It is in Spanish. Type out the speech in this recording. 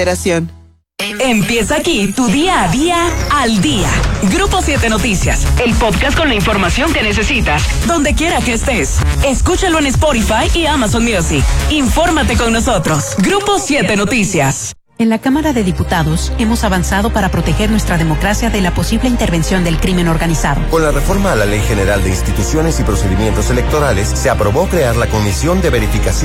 Empieza aquí tu día a día al día. Grupo 7 Noticias, el podcast con la información que necesitas, donde quiera que estés. Escúchalo en Spotify y Amazon Music. Infórmate con nosotros. Grupo 7 Noticias. En la Cámara de Diputados hemos avanzado para proteger nuestra democracia de la posible intervención del crimen organizado. Con la reforma a la Ley General de Instituciones y Procedimientos Electorales, se aprobó crear la Comisión de Verificación